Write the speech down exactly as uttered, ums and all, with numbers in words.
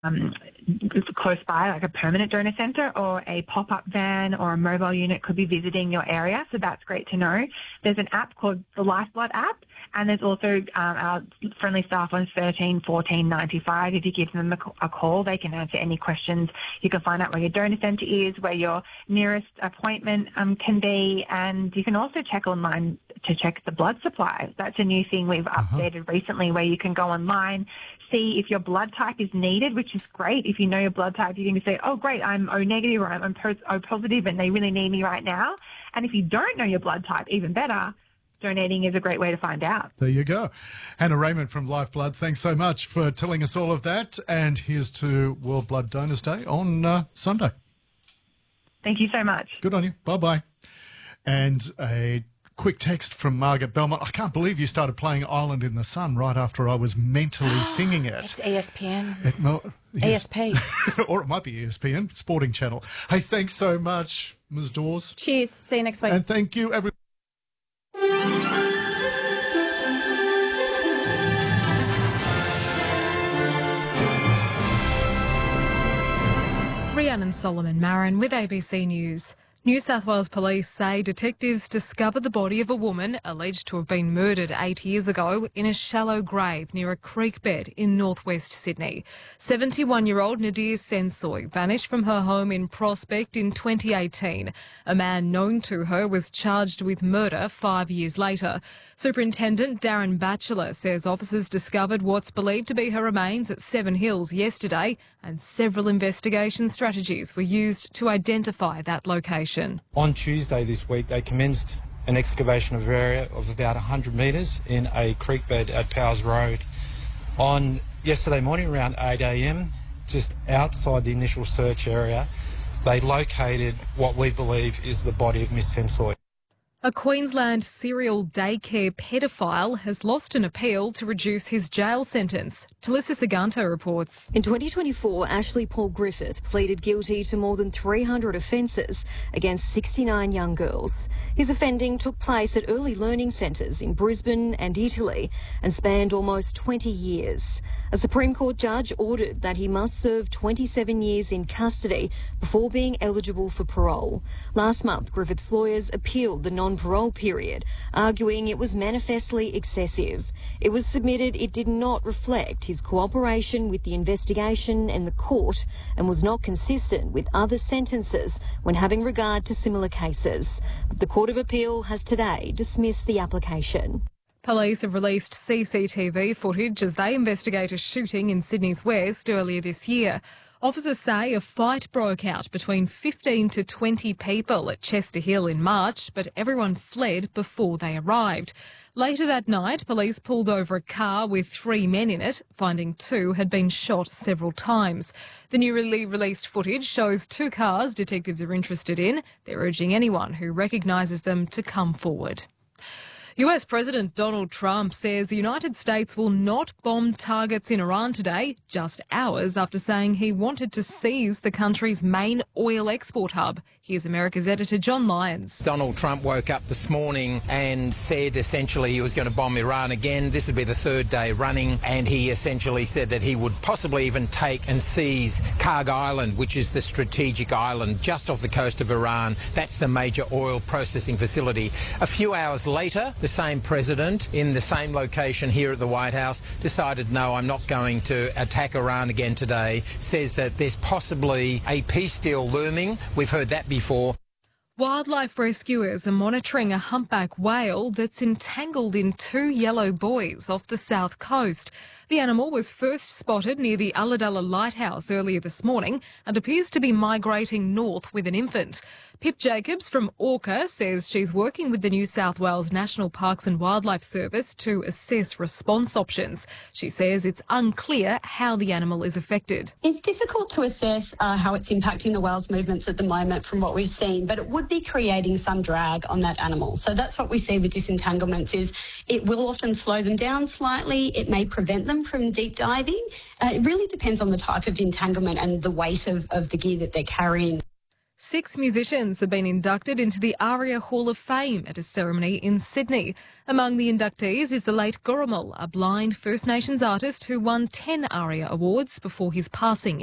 um, close by, like a permanent donor centre or a pop-up van or a mobile unit could be visiting your area. So that's great to know. There's an app called the Lifeblood app, and there's also um, our friendly staff on thirteen fourteen ninety-five. If you give them a, a call, they can answer any questions. You can find out where your donor centre is, where your nearest appointment um, can be, and you can also check online to check the blood supply. That's a new thing we've Uh-huh. updated recently, where you can go online, see if your blood type is needed, which is great. If you know your blood type, you can say, oh, great, I'm O negative or I'm O positive and they really need me right now. And if you don't know your blood type, even better, donating is a great way to find out. There you go. Hannah Raymond from Lifeblood, thanks so much for telling us all of that. And here's to World Blood Donors Day on uh, Sunday. Thank you so much. Good on you. Bye-bye. And a quick text from Margaret Belmont. I can't believe you started playing Island in the Sun right after I was mentally singing it. It's E S P N. It, no, yes. E S P. Or it might be E S P N, Sporting Channel. Hey, thanks so much, Miz Dawes. Cheers. See you next week. And thank you, everyone. Rhiannon Solomon Marin with A B C News. New South Wales Police say detectives discovered the body of a woman alleged to have been murdered eight years ago in a shallow grave near a creek bed in northwest Sydney. seventy-one-year-old Nadir Sensoy vanished from her home in Prospect in twenty eighteen. A man known to her was charged with murder five years later. Superintendent Darren Batchelor says officers discovered what's believed to be her remains at Seven Hills yesterday, and several investigation strategies were used to identify that location. On Tuesday this week, they commenced an excavation of an area of about one hundred metres in a creek bed at Powers Road. On yesterday morning around eight a m, just outside the initial search area, they located what we believe is the body of Miss Sensoy. A Queensland serial daycare paedophile has lost an appeal to reduce his jail sentence. Talissa Saganto reports. In twenty twenty-four, Ashley Paul Griffith pleaded guilty to more than three hundred offences against sixty-nine young girls. His offending took place at early learning centres in Brisbane and Italy and spanned almost twenty years. A Supreme Court judge ordered that he must serve twenty-seven years in custody before being eligible for parole. Last month, Griffith's lawyers appealed the non-parole period, arguing it was manifestly excessive. It was submitted it did not reflect his cooperation with the investigation and the court and was not consistent with other sentences when having regard to similar cases. But the Court of Appeal has today dismissed the application. Police have released C C T V footage as they investigate a shooting in Sydney's West earlier this year. Officers say a fight broke out between fifteen to twenty people at Chester Hill in March, but everyone fled before they arrived. Later that night, police pulled over a car with three men in it, finding two had been shot several times. The newly released footage shows two cars detectives are interested in. They're urging anyone who recognises them to come forward. U S President Donald Trump says the United States will not bomb targets in Iran today, just hours after saying he wanted to seize the country's main oil export hub. Here's America's editor John Lyons. Donald Trump woke up this morning and said essentially he was going to bomb Iran again. This would be the third day running, and he essentially said that he would possibly even take and seize Karg Island, which is the strategic island just off the coast of Iran. That's the major oil processing facility. A few hours later, the same president in the same location here at the White House decided, no, I'm not going to attack Iran again today, says that there's possibly a peace deal looming. We've heard that before. Wildlife rescuers are monitoring a humpback whale that's entangled in two yellow buoys off the south coast. The animal was first spotted near the Ulladulla Lighthouse earlier this morning and appears to be migrating north with an infant. Pip Jacobs from Orca says she's working with the New South Wales National Parks and Wildlife Service to assess response options. She says it's unclear how the animal is affected. It's difficult to assess uh, how it's impacting the whale's movements at the moment from what we've seen, but it would be creating some drag on that animal. So that's what we see with disentanglements is it will often slow them down slightly. It may prevent them from deep diving. Uh, it really depends on the type of entanglement and the weight of, of the gear that they're carrying. Six musicians have been inducted into the ARIA Hall of Fame at a ceremony in Sydney. Among the inductees is the late Gurrumul, a blind First Nations artist who won ten ARIA awards before his passing